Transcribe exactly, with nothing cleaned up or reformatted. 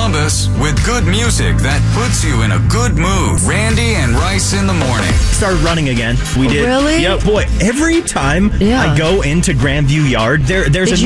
Columbus with good music that puts you in a good mood. Randy and Rice in the morning. Started running again. We did. Really? Yeah, boy, every time Yeah. I go into Grandview Yard, there there's Did a